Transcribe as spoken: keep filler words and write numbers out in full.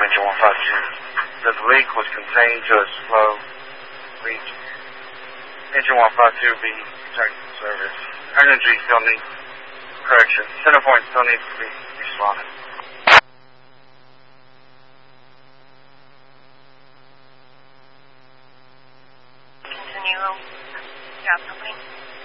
engine one five two. The leak was contained to a slow leak. Engine one five two being returned to service. Energy still needs correction. Center point still needs to be responded. Continue. Gas company.